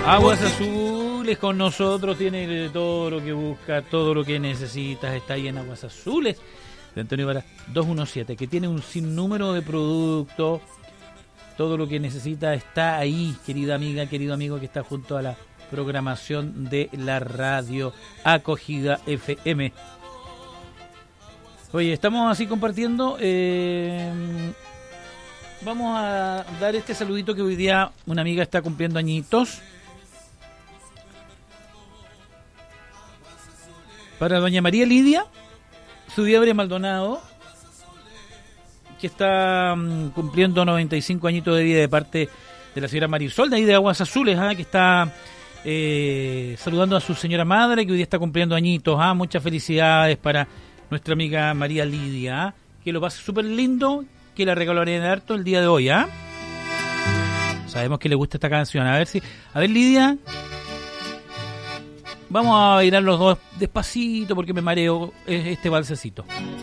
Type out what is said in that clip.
Aguas Azules con nosotros, tiene todo lo que busca, todo lo que necesitas, está ahí en Aguas Azules de Antonio Varas 217, que tiene un sinnúmero de productos, todo lo que necesita está ahí, querida amiga, querido amigo que está junto a la programación de la radio Acogida FM. Oye, estamos así compartiendo, vamos a dar este saludito que hoy día una amiga está cumpliendo añitos. Para doña María Lidia Zubiebre Maldonado, que está cumpliendo 95 añitos de vida de parte de la señora Marisol, de ahí de Aguas Azules, que está saludando a su señora madre, que hoy día está cumpliendo añitos. Muchas felicidades para nuestra amiga María Lidia, que lo pase súper lindo, que la regalaré harto el día de hoy. Sabemos que le gusta esta canción. A ver Lidia, vamos a bailar los dos despacito porque me mareo este valsecito.